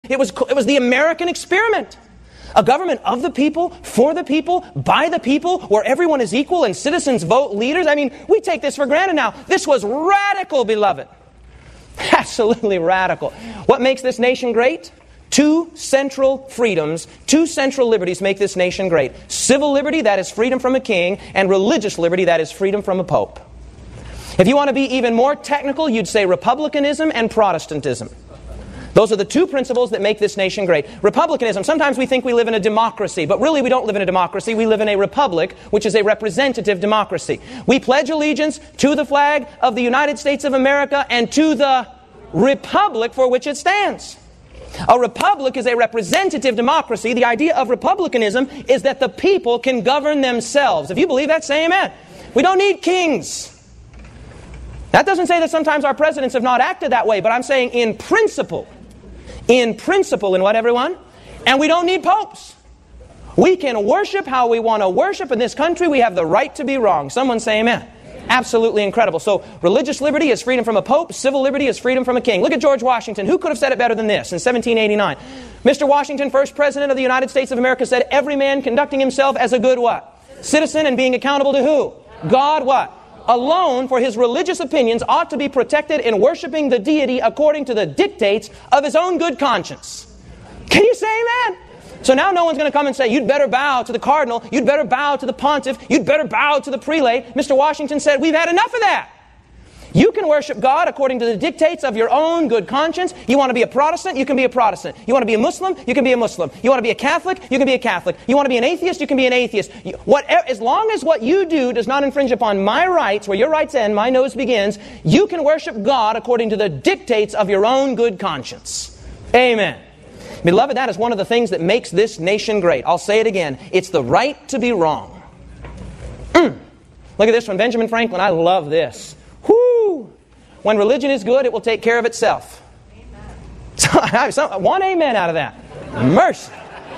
It was the American experiment. A government of the people, for the people, by the people, where everyone is equal and citizens vote leaders. I mean, we take this for granted now. This was radical, beloved. Absolutely radical. What makes this nation great? Two central freedoms, two central liberties make this nation great. Civil liberty, that is freedom from a king, and religious liberty, that is freedom from a pope. If you want to be even more technical, you'd say republicanism and Protestantism. Those are the two principles that make this nation great. Republicanism, sometimes we think we live in a democracy, but really we don't live in a democracy. We live in a republic, which is a representative democracy. We pledge allegiance to the flag of the United States of America and to the republic for which it stands. A republic is a representative democracy. The idea of republicanism is that the people can govern themselves. If you believe that, say amen. We don't need kings. That doesn't say that sometimes our presidents have not acted that way, but I'm saying in principle, in what, everyone? And we don't need popes. We can worship how we want to worship in this country. We have the right to be wrong. Someone say amen. Absolutely incredible. So religious liberty is freedom from a pope. Civil liberty is freedom from a king. Look at George Washington. Who could have said it better than this in 1789? Mr. Washington, first president of the United States of America, said, every man conducting himself as a good what? Citizen, and being accountable to who? God what? Alone, for his religious opinions, ought to be protected in worshiping the deity according to the dictates of his own good conscience. Can you say amen? So now no one's going to come and say, you'd better bow to the cardinal, you'd better bow to the pontiff, you'd better bow to the prelate. Mr. Washington said, we've had enough of that. You can worship God according to the dictates of your own good conscience. You want to be a Protestant? You can be a Protestant. You want to be a Muslim? You can be a Muslim. You want to be a Catholic? You can be a Catholic. You want to be an atheist? You can be an atheist. As long as what you do does not infringe upon my rights, where your rights end, my nose begins, you can worship God according to the dictates of your own good conscience. Amen. Beloved, that is one of the things that makes this nation great. I'll say it again. It's the right to be wrong. Look at this one. Benjamin Franklin. I love this. Whoo! When religion is good, it will take care of itself. One amen out of that. Mercy.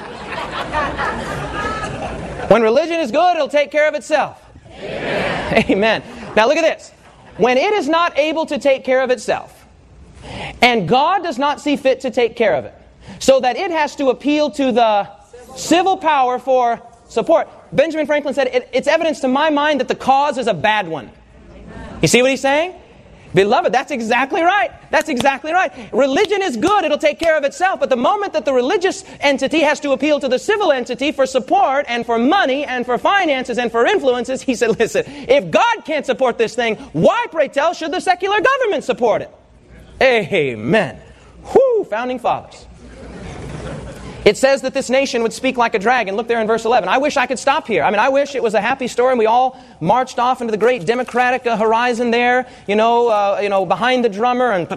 When religion is good, it'll take care of itself. Amen. Amen. Now look at this. When it is not able to take care of itself, and God does not see fit to take care of it, so that it has to appeal to the civil power for support. Benjamin Franklin said, it's evidence to my mind that the cause is a bad one. You see what he's saying? Beloved, that's exactly right. That's exactly right. Religion is good. It'll take care of itself. But the moment that the religious entity has to appeal to the civil entity for support and for money and for finances and for influences, he said, listen, if God can't support this thing, why, pray tell, should the secular government support it? Amen. Whoo, founding fathers. It says that this nation would speak like a dragon. Look there in verse 11. I wish I could stop here. I wish it was a happy story and we all marched off into the great democratic horizon there, behind the drummer, and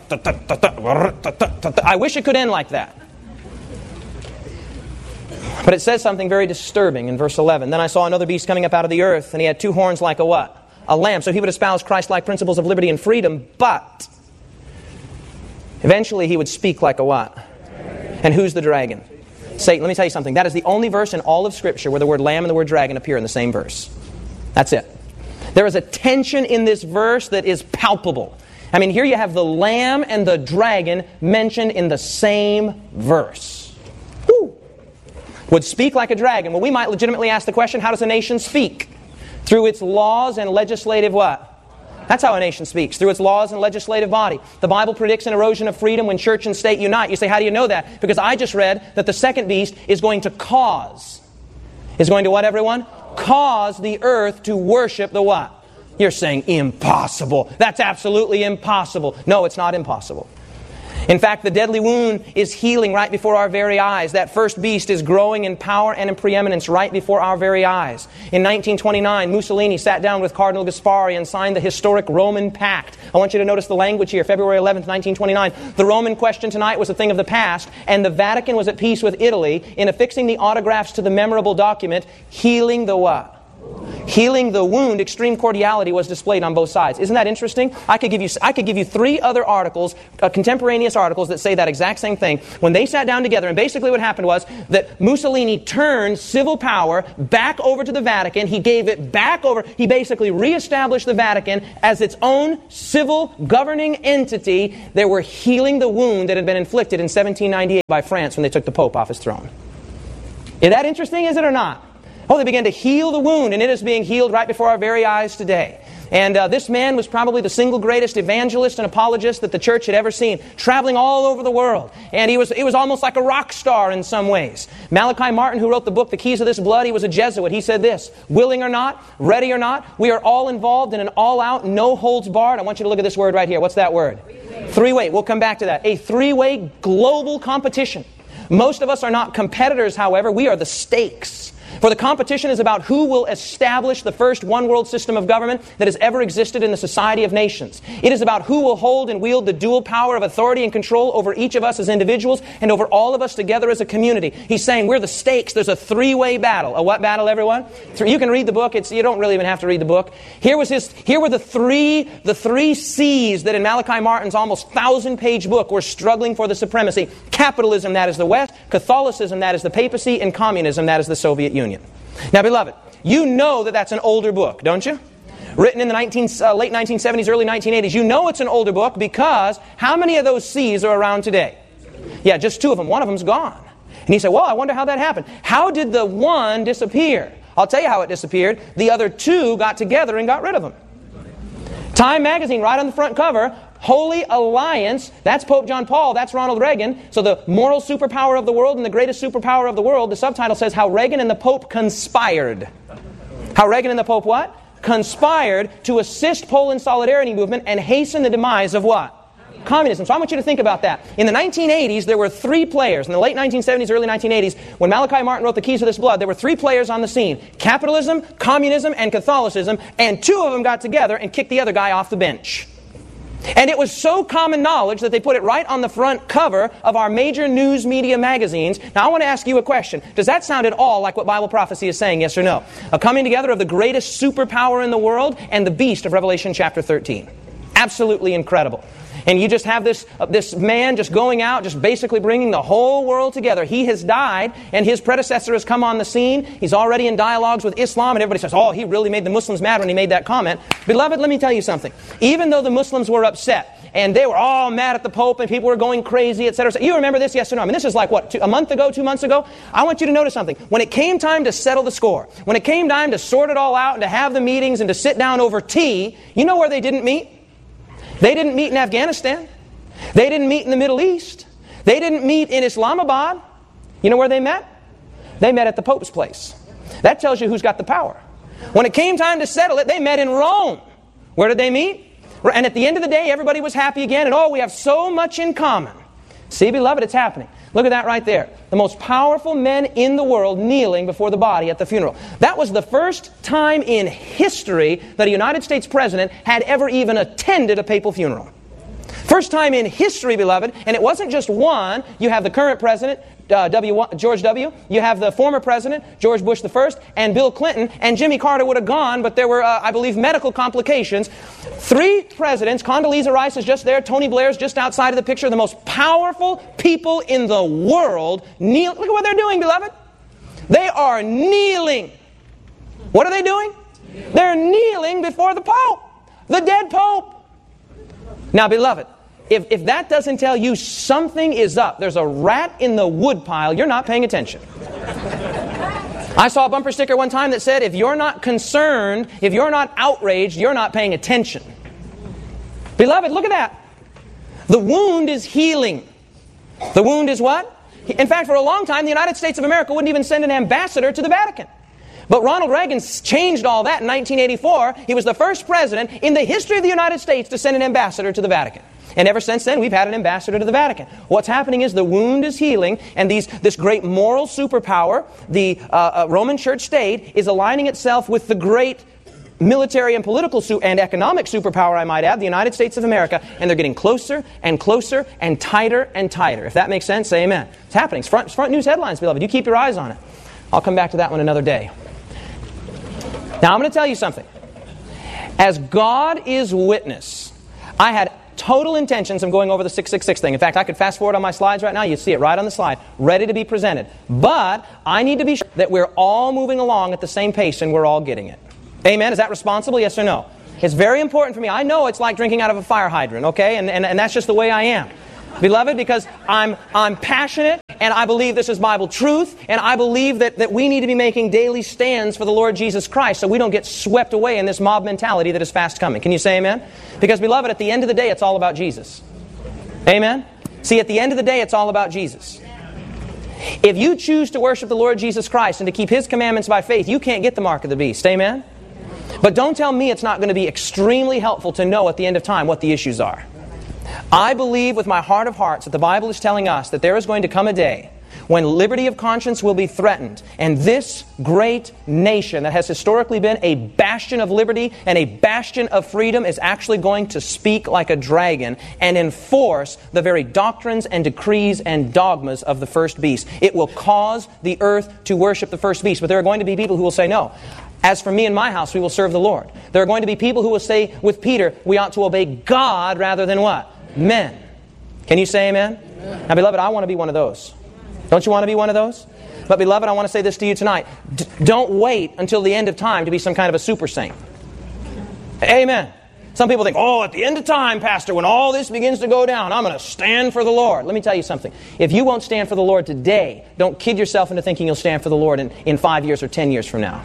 I wish it could end like that. But it says something very disturbing in verse 11. Then I saw another beast coming up out of the earth, and he had two horns like a what? A lamb. So he would espouse Christ-like principles of liberty and freedom, but eventually he would speak like a what? And who's the dragon? Satan. Let me tell you something. That is the only verse in all of Scripture where the word lamb and the word dragon appear in the same verse. That's it. There is a tension in this verse that is palpable. Here you have the lamb and the dragon mentioned in the same verse. Woo. Would speak like a dragon. Well, we might legitimately ask the question, how does a nation speak? Through its laws and legislative what? That's how a nation speaks, through its laws and legislative body. The Bible predicts an erosion of freedom when church and state unite. You say, how do you know that? Because I just read that the second beast is going to cause. Is going to what, everyone? Cause the earth to worship the what? You're saying impossible. That's absolutely impossible. No, it's not impossible. In fact, the deadly wound is healing right before our very eyes. That first beast is growing in power and in preeminence right before our very eyes. In 1929, Mussolini sat down with Cardinal Gaspari and signed the historic Roman Pact. I want you to notice the language here. February 11th, 1929. The Roman question tonight was a thing of the past, and the Vatican was at peace with Italy in affixing the autographs to the memorable document, healing the what? Healing the wound, extreme cordiality was displayed on both sides. Isn't that interesting? I could give you 3 other articles, contemporaneous articles that say that exact same thing. When they sat down together, and basically what happened was that Mussolini turned civil power back over to the Vatican. He gave it back over. He basically reestablished the Vatican as its own civil governing entity. They were healing the wound that had been inflicted in 1798 by France when they took the Pope off his throne. Is that interesting, is it or not? Oh, they began to heal the wound, and it is being healed right before our very eyes today. And this man was probably the single greatest evangelist and apologist that the church had ever seen, traveling all over the world. And he was almost like a rock star in some ways. Malachi Martin, who wrote the book, The Keys of This Blood, he was a Jesuit. He said this, willing or not, ready or not, we are all involved in an all-out, no-holds-barred. I want you to look at this word right here. What's that word? Three-way. We'll come back to that. A 3-way global competition. Most of us are not competitors, however. We are the stakes. For the competition is about who will establish the first one-world system of government that has ever existed in the society of nations. It is about who will hold and wield the dual power of authority and control over each of us as individuals and over all of us together as a community. He's saying we're the stakes. There's a 3-way battle. A what battle, everyone? You can read the book. You don't really even have to read the book. Here were the three C's that in Malachi Martin's almost 1,000-page book were struggling for the supremacy. Capitalism, that is the West. Catholicism, that is the papacy. And communism, that is the Soviet Union. Now, beloved, you know that that's an older book, don't you? Written in the late 1970s, early 1980s. You know it's an older book because how many of those C's are around today? Yeah, just 2 of them. One of them's gone. And he said, well, I wonder how that happened. How did the one disappear? I'll tell you how it disappeared. The other 2 got together and got rid of them. Time magazine, right on the front cover, Holy Alliance, that's Pope John Paul, that's Ronald Reagan. So the moral superpower of the world and the greatest superpower of the world, the subtitle says how Reagan and the Pope conspired. How Reagan and the Pope what? Conspired to assist Poland's solidarity movement and hasten the demise of what? Communism. So I want you to think about that. In the 1980s, there were 3 players. In the late 1970s, early 1980s, when Malachi Martin wrote The Keys of This Blood, there were 3 players on the scene. Capitalism, communism, and Catholicism. And 2 of them got together and kicked the other guy off the bench. And it was so common knowledge that they put it right on the front cover of our major news media magazines. Now I want to ask you a question. Does that sound at all like what Bible prophecy is saying, yes or no? A coming together of the greatest superpower in the world and the beast of Revelation chapter 13. Absolutely incredible. And you just have this man just going out, just basically bringing the whole world together. He has died, and his predecessor has come on the scene. He's already in dialogues with Islam, and everybody says, oh, he really made the Muslims mad when he made that comment. Beloved, let me tell you something. Even though the Muslims were upset, and they were all mad at the Pope, and people were going crazy, etc. You remember this, yes or no? I mean, this is like, what, 2 months ago? I want you to notice something. When it came time to settle the score, when it came time to sort it all out, and to have the meetings, and to sit down over tea, you know where they didn't meet? They didn't meet in Afghanistan. They didn't meet in the Middle East. They didn't meet in Islamabad. You know where they met? They met at the Pope's place. That tells you who's got the power. When it came time to settle it, they met in Rome. Where did they meet? And at the end of the day, everybody was happy again, and we have so much in common. See, beloved, it's happening. Look at that right there. The most powerful men in the world kneeling before the body at the funeral. That was the first time in history that a United States president had ever even attended a papal funeral. First time in history, beloved, and it wasn't just one. You have the current president, George W. You have the former president, George Bush I, and Bill Clinton, and Jimmy Carter would have gone, but there were, I believe, medical complications. 3 presidents, Condoleezza Rice is just there, Tony Blair's just outside of the picture, the most powerful people in the world kneel. Look at what they're doing, beloved. They are kneeling. What are they doing? They're kneeling before the Pope, the dead Pope. Now, beloved, if that doesn't tell you something is up, there's a rat in the woodpile, you're not paying attention. I saw a bumper sticker one time that said, if you're not concerned, if you're not outraged, you're not paying attention. Beloved, look at that. The wound is healing. The wound is what? In fact, for a long time, the United States of America wouldn't even send an ambassador to the Vatican. But Ronald Reagan changed all that in 1984. He was the first president in the history of the United States to send an ambassador to the Vatican. And ever since then, we've had an ambassador to the Vatican. What's happening is the wound is healing, and this great moral superpower, the Roman Church state, is aligning itself with the great military and political and economic superpower, I might add, the United States of America, and they're getting closer and closer and tighter and tighter. If that makes sense, say amen. It's happening. It's front news headlines, beloved. You keep your eyes on it. I'll come back to that one another day. Now, I'm going to tell you something. As God is witness, I had total intentions of going over the 666 thing. In fact, I could fast forward on my slides right now. You see it right on the slide, ready to be presented. But I need to be sure that we're all moving along at the same pace and we're all getting it. Amen? Is that responsible? Yes or no? It's very important for me. I know it's like drinking out of a fire hydrant, okay? And that's just the way I am. Beloved, because I'm passionate, and I believe this is Bible truth, and I believe that we need to be making daily stands for the Lord Jesus Christ so we don't get swept away in this mob mentality that is fast coming. Can you say amen? Because, beloved, at the end of the day, it's all about Jesus. Amen? See, at the end of the day, it's all about Jesus. If you choose to worship the Lord Jesus Christ and to keep His commandments by faith, you can't get the mark of the beast. Amen? But don't tell me it's not going to be extremely helpful to know at the end of time what the issues are. I believe with my heart of hearts that the Bible is telling us that there is going to come a day when liberty of conscience will be threatened, and this great nation that has historically been a bastion of liberty and a bastion of freedom is actually going to speak like a dragon and enforce the very doctrines and decrees and dogmas of the first beast. It will cause the earth to worship the first beast, but there are going to be people who will say, no, as for me and my house, we will serve the Lord. There are going to be people who will say with Peter, we ought to obey God rather than what? Men. Can you say amen? Amen. Now, beloved, I want to be one of those. Don't you want to be one of those? But, beloved, I want to say this to you tonight. Don't wait until the end of time to be some kind of a super saint. Amen. Some people think, oh, at the end of time, Pastor, when all this begins to go down, I'm going to stand for the Lord. Let me tell you something. If you won't stand for the Lord today, don't kid yourself into thinking you'll stand for the Lord in 5 years or 10 years from now.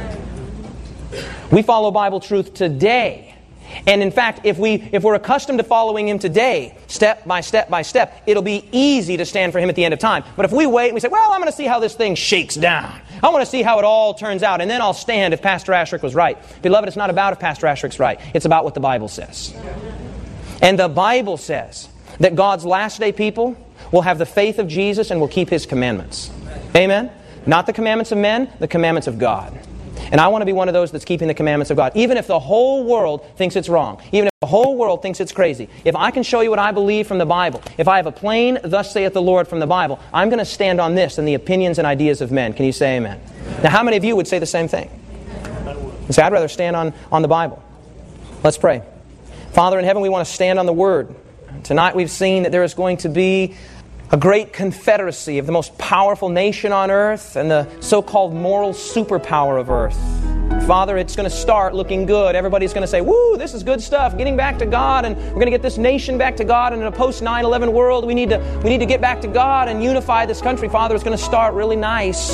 We follow Bible truth today. And in fact, if we're accustomed to following Him today, step by step by step, it'll be easy to stand for Him at the end of time. But if we wait and we say, well, I'm going to see how this thing shakes down. I want to see how it all turns out, and then I'll stand if Pastor Asherick was right. Beloved, it's not about if Pastor Asherick's right. It's about what the Bible says. And the Bible says that God's last day people will have the faith of Jesus and will keep His commandments. Amen? Not the commandments of men, the commandments of God. And I want to be one of those that's keeping the commandments of God. Even if the whole world thinks it's wrong. Even if the whole world thinks it's crazy. If I can show you what I believe from the Bible. If I have a plain, thus saith the Lord from the Bible. I'm going to stand on this and the opinions and ideas of men. Can you say amen? Now, how many of you would say the same thing? You say, I'd rather stand on the Bible. Let's pray. Father in heaven, we want to stand on the Word. Tonight we've seen that there is going to be a great confederacy of the most powerful nation on earth and the so-called moral superpower of earth. Father, it's going to start looking good. Everybody's going to say, woo, this is good stuff, getting back to God, and we're going to get this nation back to God, and in a post-9/11 world, we need to get back to God and unify this country. Father, it's going to start really nice.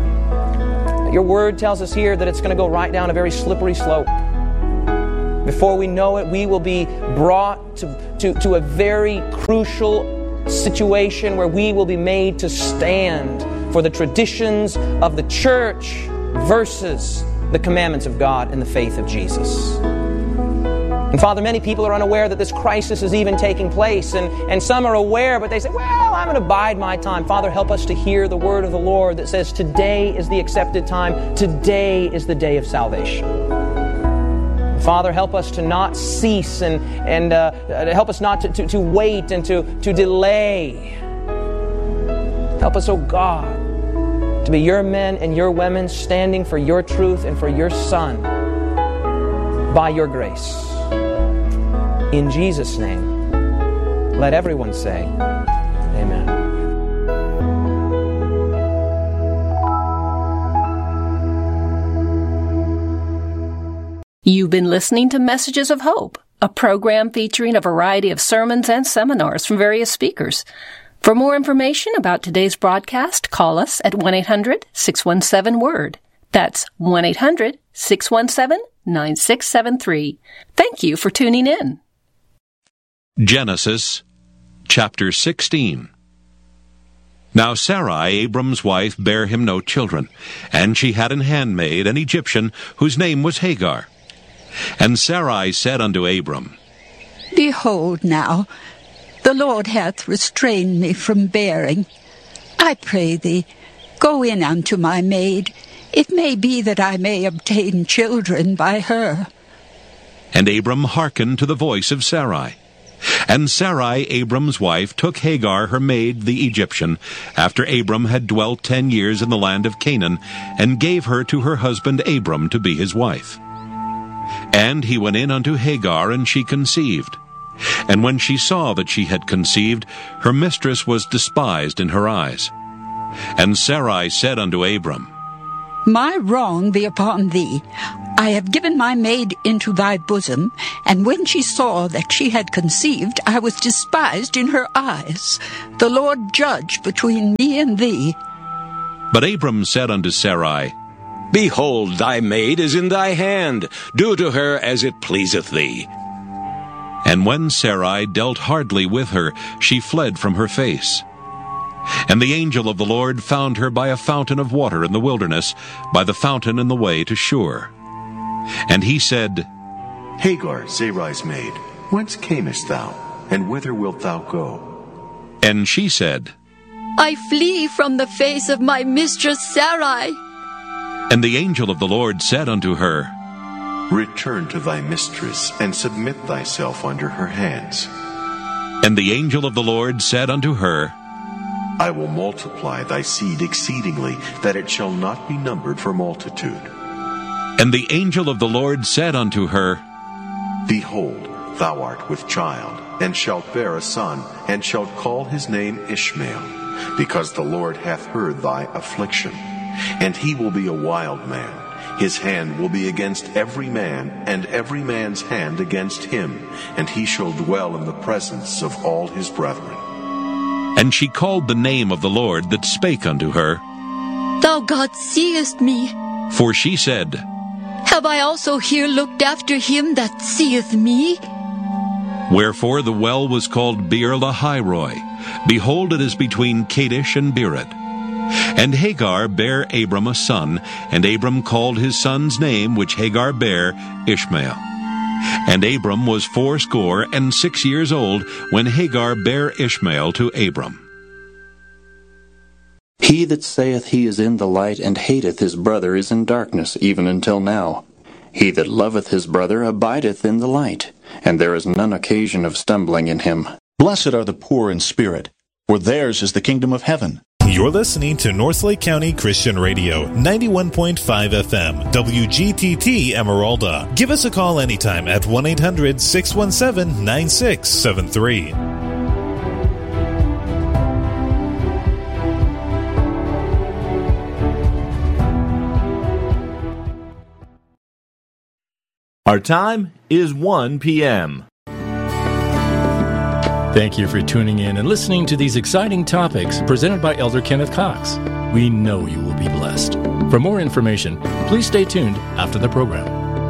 Your Word tells us here that it's going to go right down a very slippery slope. Before we know it, we will be brought to a very crucial situation where we will be made to stand for the traditions of the church versus the commandments of God and the faith of Jesus. And Father, many people are unaware that this crisis is even taking place, and some are aware, but they say, well, I'm going to bide my time. Father, help us to hear the word of the Lord that says today is the accepted time, today is the day of salvation. Father, help us to not cease and help us not to wait and to delay. Help us, oh God, to be your men and your women standing for your truth and for your Son by your grace. In Jesus' name, let everyone say, amen. You've been listening to Messages of Hope, a program featuring a variety of sermons and seminars from various speakers. For more information about today's broadcast, call us at 1-800-617-WORD. That's 1-800-617-9673. Thank you for tuning in. Genesis chapter 16. Now Sarai, Abram's wife, bare him no children, and she had an handmaid, an Egyptian, whose name was Hagar. And Sarai said unto Abram, Behold now, the Lord hath restrained me from bearing. I pray thee, go in unto my maid. It may be that I may obtain children by her. And Abram hearkened to the voice of Sarai. And Sarai, Abram's wife, took Hagar, her maid, the Egyptian, after Abram had dwelt 10 years in the land of Canaan, and gave her to her husband Abram to be his wife. And he went in unto Hagar, and she conceived. And when she saw that she had conceived, her mistress was despised in her eyes. And Sarai said unto Abram, My wrong be upon thee. I have given my maid into thy bosom, and when she saw that she had conceived, I was despised in her eyes. The Lord judge between me and thee. But Abram said unto Sarai, Behold, thy maid is in thy hand. Do to her as it pleaseth thee. And when Sarai dealt hardly with her, she fled from her face. And the angel of the Lord found her by a fountain of water in the wilderness, by the fountain in the way to Shur. And he said, Hagar, Sarai's maid, whence camest thou, and whither wilt thou go? And she said, I flee from the face of my mistress Sarai. And the angel of the Lord said unto her, Return to thy mistress, and submit thyself under her hands. And the angel of the Lord said unto her, I will multiply thy seed exceedingly, that it shall not be numbered for multitude. And the angel of the Lord said unto her, Behold, thou art with child, and shalt bear a son, and shalt call his name Ishmael, because the Lord hath heard thy affliction. And he will be a wild man. His hand will be against every man, and every man's hand against him, and he shall dwell in the presence of all his brethren. And she called the name of the Lord that spake unto her, Thou God seest me. For she said, Have I also here looked after him that seeth me? Wherefore the well was called Beer Lahairoi. Behold, it is between Kadesh and Bered. And Hagar bare Abram a son, and Abram called his son's name, which Hagar bare, Ishmael. And Abram was 86 years old when Hagar bare Ishmael to Abram. He that saith he is in the light and hateth his brother is in darkness even until now. He that loveth his brother abideth in the light, and there is none occasion of stumbling in him. Blessed are the poor in spirit, for theirs is the kingdom of heaven. You're listening to Northlake County Christian Radio, 91.5 FM, WGTT Emeralda. Give us a call anytime at 1-800-617-9673. Our time is 1 p.m. Thank you for tuning in and listening to these exciting topics presented by Elder Kenneth Cox. We know you will be blessed. For more information, please stay tuned after the program.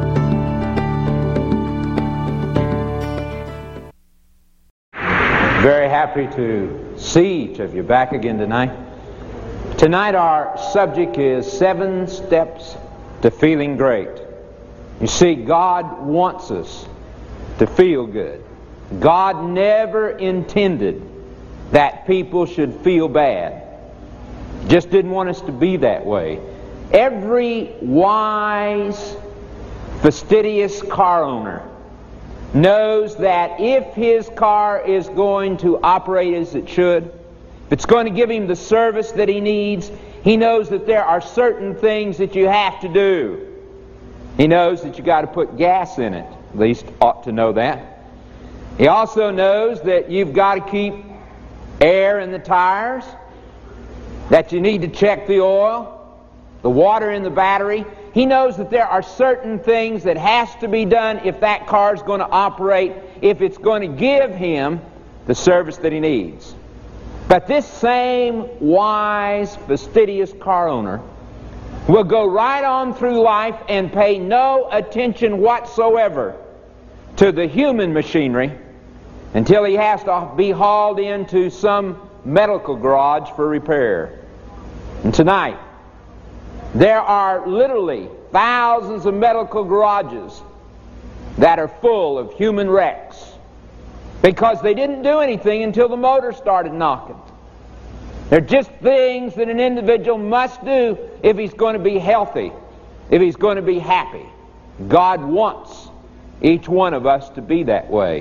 Very happy to see each of you back again tonight. Tonight our subject is 7 steps to feeling great. You see, God wants us to feel good. God never intended that people should feel bad. Just didn't want us to be that way. Every wise, fastidious car owner knows that if his car is going to operate as it should, if it's going to give him the service that he needs, he knows that there are certain things that you have to do. He knows that you got to put gas in it. At least ought to know that. He also knows that you've got to keep air in the tires, that you need to check the oil, the water in the battery. He knows that there are certain things that has to be done if that car is going to operate, if it's going to give him the service that he needs. But this same wise, fastidious car owner will go right on through life and pay no attention whatsoever to the human machinery until he has to be hauled into some medical garage for repair. And tonight, there are literally thousands of medical garages that are full of human wrecks because they didn't do anything until the motor started knocking. They're just things that an individual must do if he's going to be healthy, if he's going to be happy. God wants each one of us to be that way.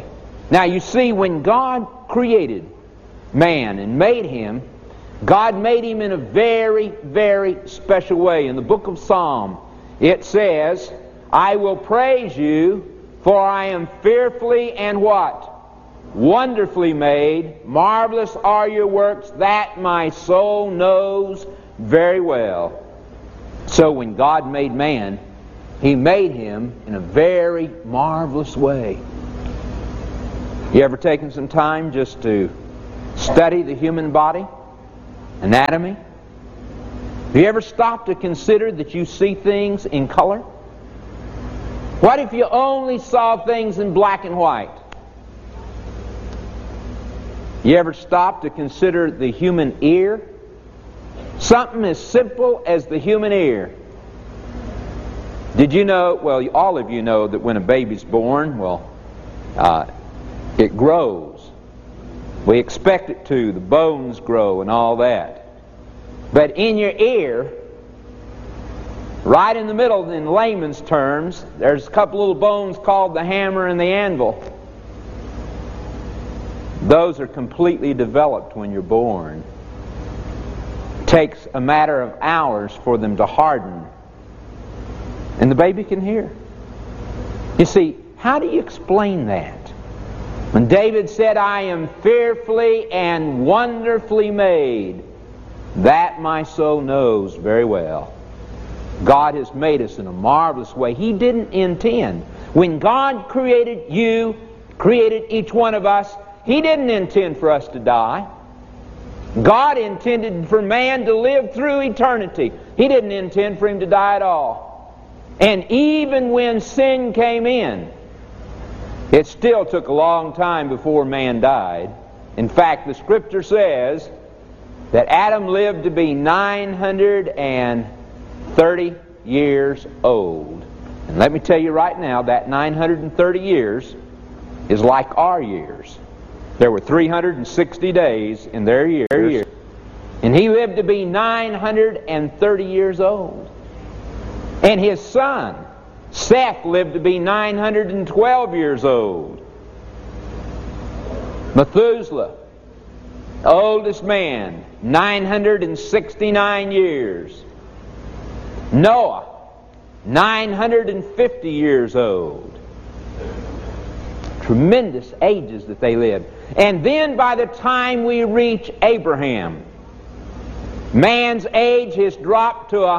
Now you see, when God created man and made him, God made him in a very, very special way. In the book of Psalm, it says, I will praise you, for I am fearfully and what? Wonderfully made. Marvelous are your works, that my soul knows very well. So when God made man, He made him in a very marvelous way. You ever taken some time just to study the human body? Anatomy? Have you ever stopped to consider that you see things in color? What if you only saw things in black and white? You ever stop to consider the human ear? Something as simple as the human ear. Did you know, well, all of you know that when a baby's born, it grows. We expect it to. The bones grow and all that. But in your ear, right in the middle, in layman's terms, there's a couple little bones called the hammer and the anvil. Those are completely developed when you're born. It takes a matter of hours for them to harden. And the baby can hear. You see, how do you explain that? When David said, I am fearfully and wonderfully made, that my soul knows very well. God has made us in a marvelous way. He didn't intend. When God created you, created each one of us, He didn't intend for us to die. God intended for man to live through eternity. He didn't intend for him to die at all. And even when sin came in, it still took a long time before man died. In fact, the Scripture says that Adam lived to be 930 years old. And let me tell you right now, that 930 years is like our years. There were 360 days in their years. And he lived to be 930 years old. And his son, Seth, lived to be 912 years old. Methuselah, the oldest man, 969 years. Noah, 950 years old. Tremendous ages that they lived. And then by the time we reach Abraham, man's age has dropped to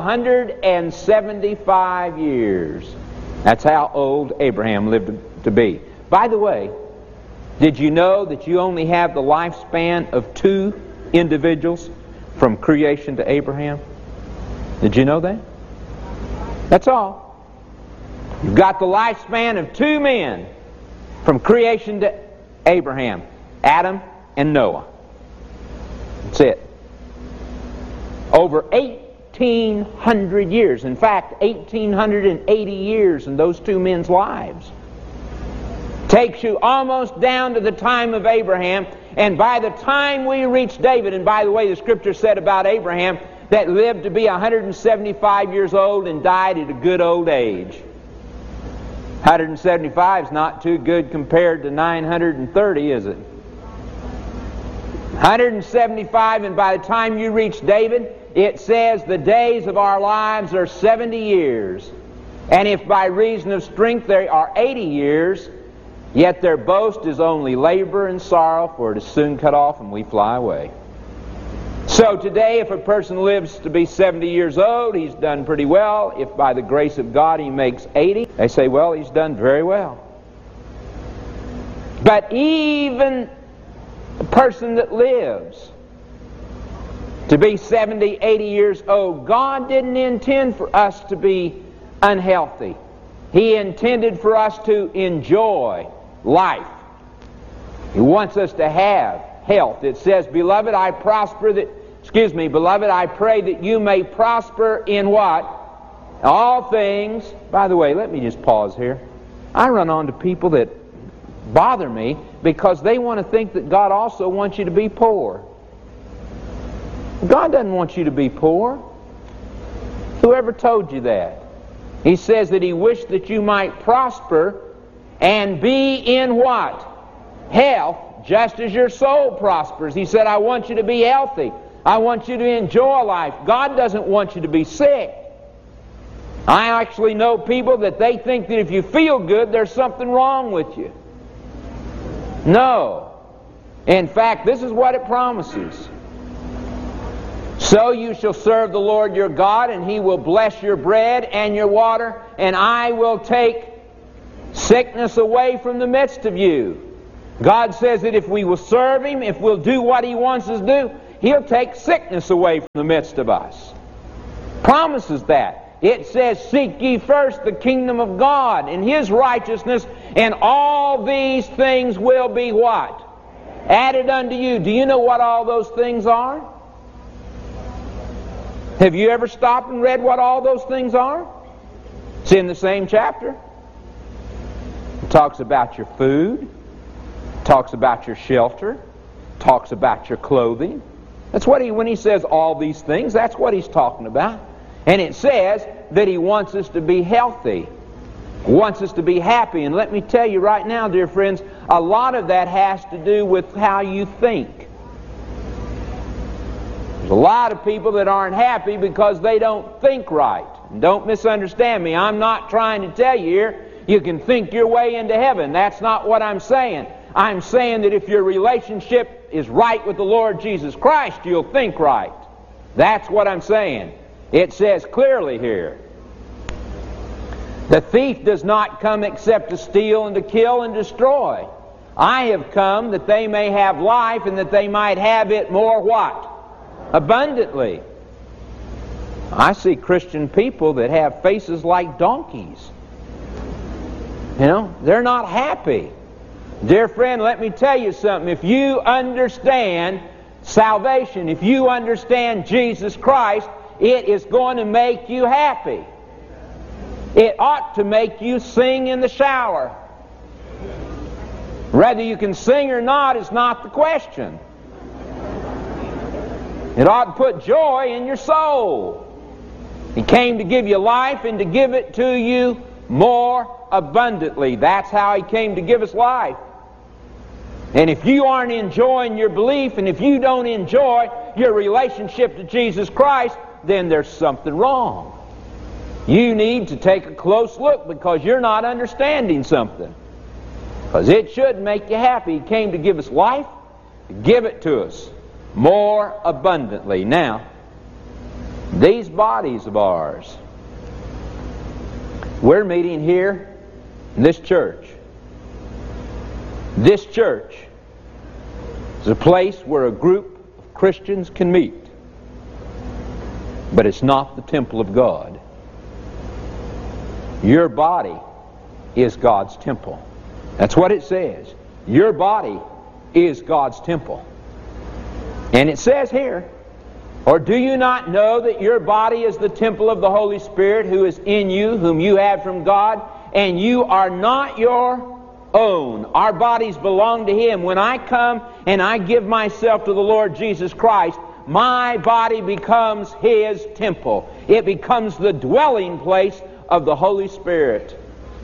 175 years. That's how old Abraham lived to be. By the way, did you know that you only have the lifespan of 2 individuals from creation to Abraham? Did you know that? That's all. You've got the lifespan of 2 men from creation to Abraham, Adam and Noah. That's it. Over 1,800 years. In fact, 1,880 years in those 2 men's lives. Takes you almost down to the time of Abraham. And by the time we reach David, and by the way, the Scripture said about Abraham that lived to be 175 years old and died at a good old age. 175 is not too good compared to 930, is it? 175, and by the time you reach David, it says the days of our lives are 70 years. And if by reason of strength they are 80 years, yet their boast is only labor and sorrow, for it is soon cut off and we fly away. So today, if a person lives to be 70 years old, he's done pretty well. If by the grace of God he makes 80, they say, well, he's done very well. But even a person that lives to be 70, 80 years old, God didn't intend for us to be unhealthy. He intended for us to enjoy life. He wants us to have health. It says, beloved, I pray that you may prosper in what? All things. By the way, let me just pause here. I run onto people that bother me because they want to think that God also wants you to be poor. God doesn't want you to be poor. Whoever told you that? He says that He wished that you might prosper and be in what? health just as your soul prospers. He said, I want you to be healthy. I want you to enjoy life. God doesn't want you to be sick. I actually know people that they think that if you feel good, there's something wrong with you. No. In fact, this is what it promises. So you shall serve the Lord your God, and He will bless your bread and your water, and I will take sickness away from the midst of you. God says that if we will serve Him, if we'll do what He wants us to do, He'll take sickness away from the midst of us. Promises that. It says, seek ye first the kingdom of God and His righteousness, and all these things will be what? Added unto you. Do you know what all those things are? Have you ever stopped and read what all those things are? It's in the same chapter. It talks about your food. It talks about your shelter. It talks about your clothing. That's what when he says all these things, that's what he's talking about. And it says that He wants us to be healthy, wants us to be happy. And let me tell you right now, dear friends, a lot of that has to do with how you think. There's a lot of people that aren't happy because they don't think right. And don't misunderstand me. I'm not trying to tell you here you can think your way into heaven. That's not what I'm saying. I'm saying that if your relationship is right with the Lord Jesus Christ, you'll think right. That's what I'm saying. It says clearly here, the thief does not come except to steal and to kill and destroy. I have come that they may have life, and that they might have it more what? Abundantly. I see Christian people that have faces like donkeys. You know, they're not happy. Dear friend, let me tell you something. If you understand salvation, if you understand Jesus Christ, it is going to make you happy. It ought to make you sing in the shower. Whether you can sing or not is not the question. It ought to put joy in your soul. He came to give you life and to give it to you more abundantly. That's how He came to give us life. And if you aren't enjoying your belief, and if you don't enjoy your relationship to Jesus Christ, then there's something wrong. You need to take a close look, because you're not understanding something. Because it should make you happy. He came to give us life, to give it to us more abundantly. Now, these bodies of ours, we're meeting here in this church. This church is a place where a group of Christians can meet. But it's not the temple of God. Your body is God's temple. That's what it says. Your body is God's temple. And it says here, or do you not know that your body is the temple of the Holy Spirit who is in you, whom you have from God, and you are not your own? Our bodies belong to Him. When I come and I give myself to the Lord Jesus Christ, my body becomes His temple. It becomes the dwelling place of the Holy Spirit.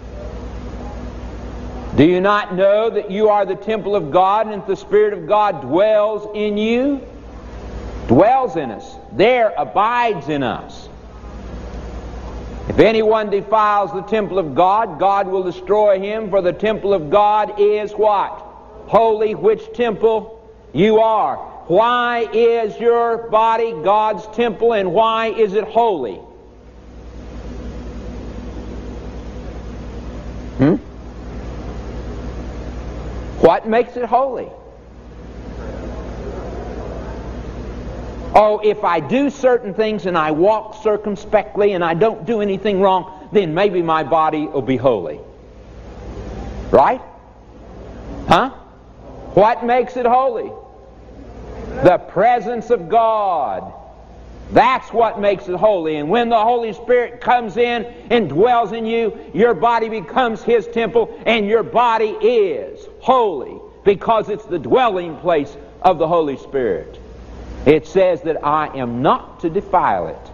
Do you not know that you are the temple of God, and that the Spirit of God dwells in you? Dwells in us. There abides in us. If anyone defiles the temple of God, God will destroy him, for the temple of God is what? Holy, which temple you are. Why is your body God's temple, and why is it holy? What makes it holy? Oh, if I do certain things and I walk circumspectly and I don't do anything wrong, then maybe my body will be holy. Right? Huh? What makes it holy? The presence of God. That's what makes it holy. And when the Holy Spirit comes in and dwells in you, your body becomes His temple, and your body is holy because it's the dwelling place of the Holy Spirit. It says that I am not to defile it.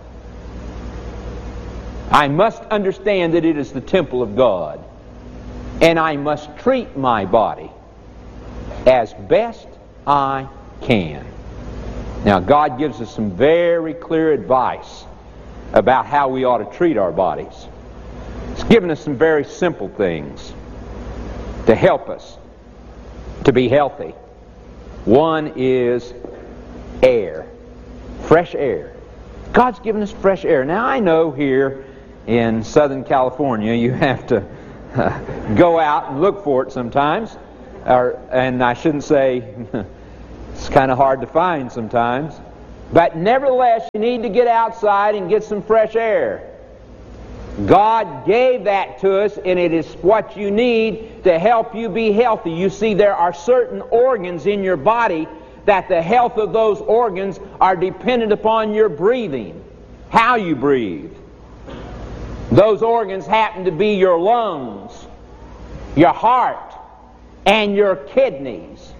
I must understand that it is the temple of God, and I must treat my body as best I can. Now, God gives us some very clear advice about how we ought to treat our bodies. He's given us some very simple things to help us to be healthy. One is air, fresh air. God's given us fresh air. Now, I know here in Southern California you have to go out and look for it sometimes. And I shouldn't say it's kind of hard to find sometimes. But nevertheless, you need to get outside and get some fresh air. God gave that to us, and it is what you need to help you be healthy. You see, there are certain organs in your body that the health of those organs are dependent upon your breathing, how you breathe. Those organs happen to be your lungs, your heart, and your kidneys.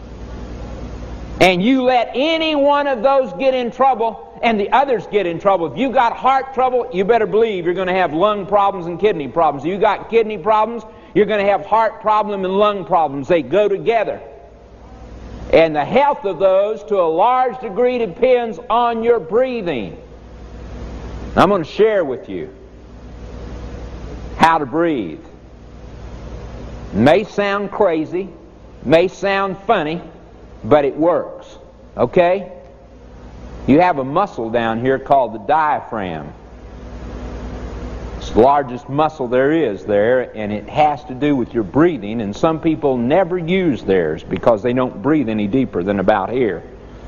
And you let any one of those get in trouble, and the others get in trouble. If you got heart trouble, you better believe you're going to have lung problems and kidney problems. If you got kidney problems, you're going to have heart problem and lung problems. They go together. And the health of those, to a large degree, depends on your breathing. I'm going to share with you how to breathe. It may sound crazy, may sound funny, but it works. Okay? You have a muscle down here called the diaphragm. It's the largest muscle there is there, and it has to do with your breathing, and some people never use theirs because they don't breathe any deeper than about here.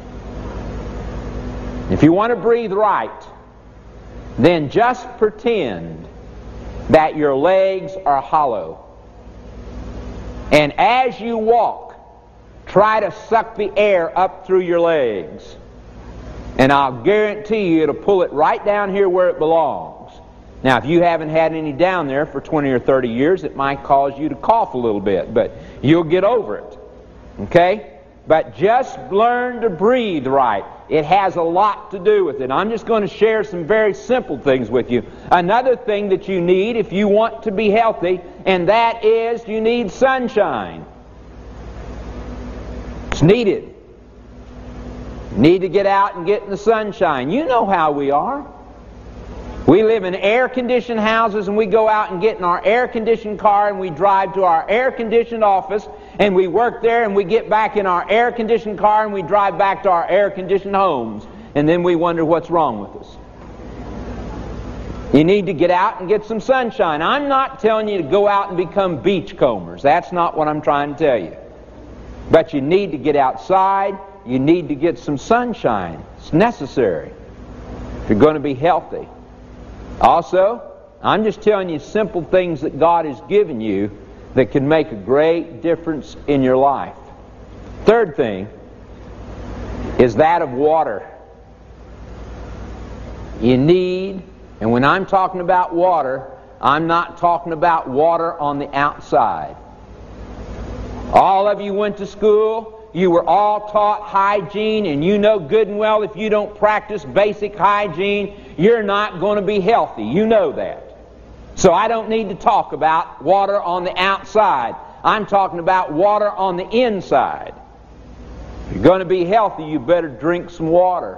If you want to breathe right, then just pretend that your legs are hollow. And as you walk, try to suck the air up through your legs. And I'll guarantee you it'll pull it right down here where it belongs. Now, if you haven't had any down there for 20 or 30 years, it might cause you to cough a little bit, but you'll get over it. Okay? But just learn to breathe right. It has a lot to do with it. I'm just going to share some very simple things with you. Another thing that you need if you want to be healthy, and that is you need sunshine. It's needed. You need to get out and get in the sunshine. You know how we are. We live in air-conditioned houses, and we go out and get in our air-conditioned car, and we drive to our air-conditioned office, and we work there, and we get back in our air-conditioned car, and we drive back to our air-conditioned homes, and then we wonder what's wrong with us. You need to get out and get some sunshine. I'm not telling you to go out and become beachcombers. That's not what I'm trying to tell you. But you need to get outside. You need to get some sunshine. It's necessary if you're going to be healthy. Also, I'm just telling you simple things that God has given you that can make a great difference in your life. Third thing is that of water. You need, and when I'm talking about water, I'm not talking about water on the outside. All of you went to school, you were all taught hygiene, and you know good and well if you don't practice basic hygiene, you're not going to be healthy. You know that. So I don't need to talk about water on the outside. I'm talking about water on the inside. If you're going to be healthy, you better drink some water.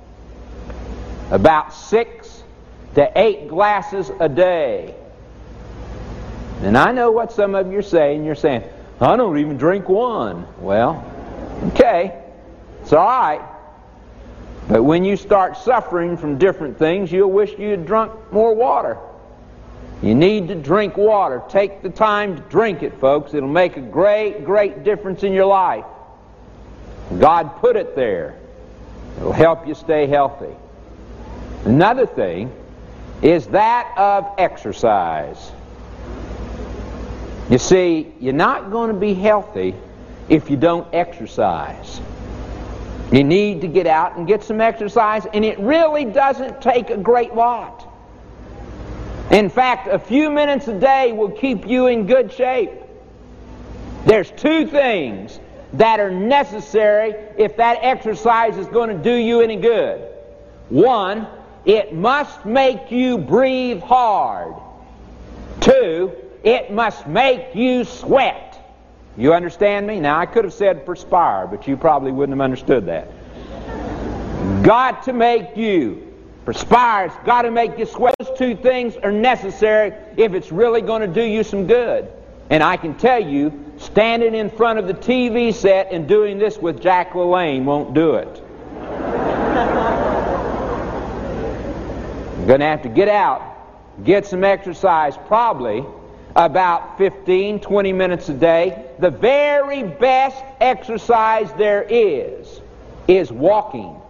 About 6 to 8 glasses a day. And I know what some of you are saying. You're saying, I don't even drink one. Well, okay, it's all right. But when you start suffering from different things, you'll wish you had drunk more water. You need to drink water. Take the time to drink it, folks. It'll make a great, great difference in your life. God put it there. It'll help you stay healthy. Another thing is that of exercise. You see, you're not going to be healthy if you don't exercise. You need to get out and get some exercise, and it really doesn't take a great lot. In fact, a few minutes a day will keep you in good shape. There's 2 things that are necessary if that exercise is going to do you any good. 1, it must make you breathe hard. 2, it must make you sweat. You understand me? Now, I could have said perspire, but you probably wouldn't have understood that. Got to make you perspire. It's got to make you sweat. Those two things are necessary if it's really going to do you some good. And I can tell you, standing in front of the TV set and doing this with Jack LaLanne won't do it. You're going to have to get out, get some exercise, probably about 15, 20 minutes a day. The very best exercise there is walking.